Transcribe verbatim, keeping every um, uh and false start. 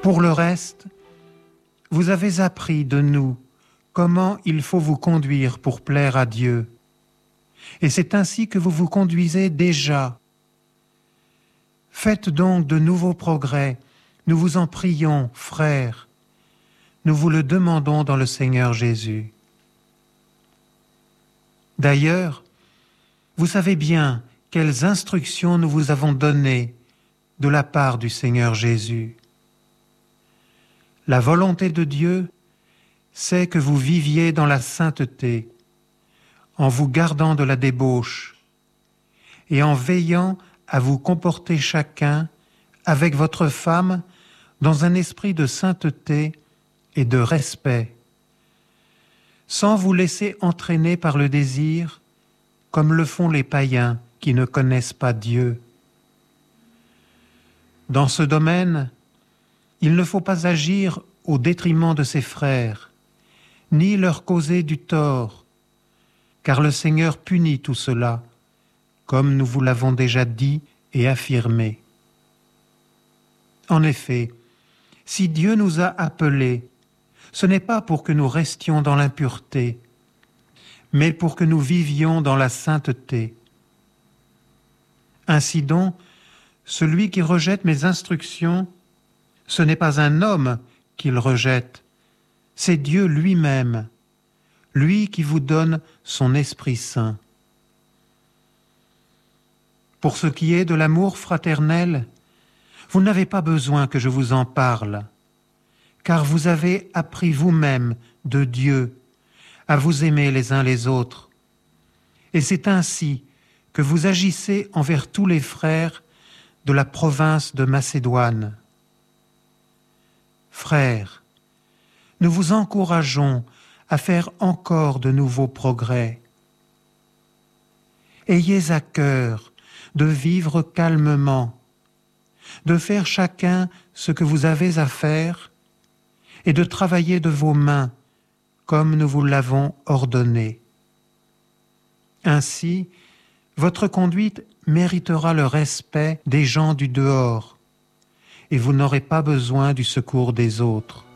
Pour le reste, vous avez appris de nous comment il faut vous conduire pour plaire à Dieu. Et c'est ainsi que vous vous conduisez déjà. Faites donc de nouveaux progrès, nous vous en prions, frères. Nous vous le demandons dans le Seigneur Jésus. D'ailleurs, vous savez bien quelles instructions nous vous avons données de la part du Seigneur Jésus. La volonté de Dieu, c'est que vous viviez dans la sainteté, en vous gardant de la débauche et en veillant à vous comporter chacun avec votre femme dans un esprit de sainteté et de respect, sans vous laisser entraîner par le désir, comme le font les païens qui ne connaissent pas Dieu. Dans ce domaine, il ne faut pas agir au détriment de ses frères, ni leur causer du tort, car le Seigneur punit tout cela, comme nous vous l'avons déjà dit et affirmé. En effet, si Dieu nous a appelés, ce n'est pas pour que nous restions dans l'impureté, mais pour que nous vivions dans la sainteté. Ainsi donc, celui qui rejette mes instructions, ce n'est pas un homme qu'il rejette, c'est Dieu lui-même, lui qui vous donne son Esprit Saint. Pour ce qui est de l'amour fraternel, vous n'avez pas besoin que je vous en parle, car vous avez appris vous-même de Dieu à vous aimer les uns les autres. Et c'est ainsi que vous agissez envers tous les frères de la province de Macédoine. Frères, nous vous encourageons à faire encore de nouveaux progrès. Ayez à cœur de vivre calmement, de faire chacun ce que vous avez à faire et de travailler de vos mains comme nous vous l'avons ordonné. Ainsi, votre conduite méritera le respect des gens du dehors et vous n'aurez pas besoin du secours des autres.